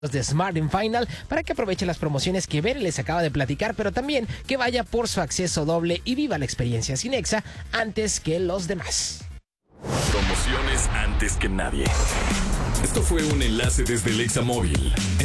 de Smart & Final para que aproveche las promociones que Bere les acaba de platicar, pero también que vaya por su acceso doble y viva la experiencia sin Exa antes que los demás. Promociones antes que nadie. Esto fue un enlace desde el Exa Móvil.